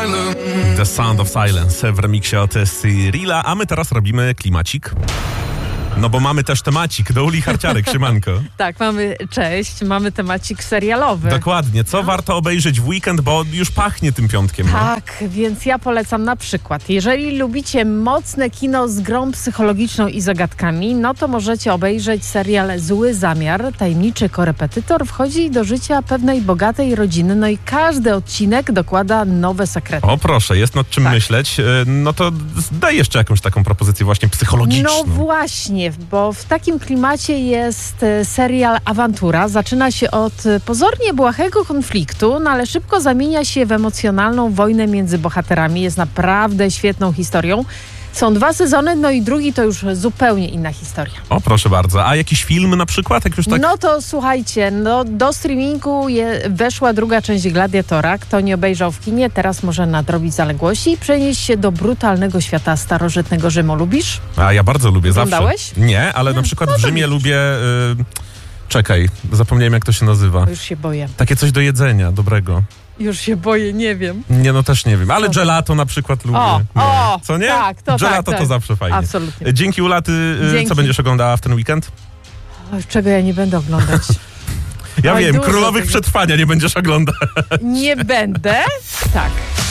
The Sound of Silence w remiksie od Cyrilla, a my teraz robimy klimacik. No bo mamy też temacik do Uli Harciarek, siemanko. Tak, mamy temacik serialowy. Dokładnie, co warto obejrzeć w weekend, bo już pachnie tym piątkiem. Tak, więc ja polecam na przykład, jeżeli lubicie mocne kino z grą psychologiczną i zagadkami, no to możecie obejrzeć serial Zły Zamiar. Tajemniczy korepetytor wchodzi do życia pewnej bogatej rodziny, no i każdy odcinek dokłada nowe sekrety. O proszę, jest nad czym myśleć. No to daj jeszcze jakąś taką propozycję właśnie psychologiczną. No właśnie, bo w takim klimacie jest serial Awantura. Zaczyna się od pozornie błahego konfliktu, no ale szybko zamienia się w emocjonalną wojnę między bohaterami. Jest naprawdę świetną historią. Są 2 sezony, no i drugi to już zupełnie inna historia. O, proszę bardzo. A jakiś film na przykład? Jak już tak... No to słuchajcie, do streamingu weszła druga część Gladiatora. Kto nie obejrzał w kinie, teraz może nadrobić zaległości i przenieść się do brutalnego świata starożytnego Rzymu. Lubisz? A ja bardzo lubię, Oglądałeś? zawsze. Nie, ale na przykład w Rzymie lubię... Czekaj, zapomniałem jak to się nazywa. Już się boję. Takie coś do jedzenia, dobrego. Już się boję, nie wiem. Nie, no też nie wiem, ale gelato na przykład lubię. Co nie? Tak, to gelato tak. To zawsze fajnie. Absolutnie. Dzięki, Ula, ty Dzięki. co będziesz oglądała w ten weekend? Czego ja nie będę oglądać? Ja wiem, dużo Królowych tego. Przetrwania nie będziesz oglądać. Nie będę? Tak.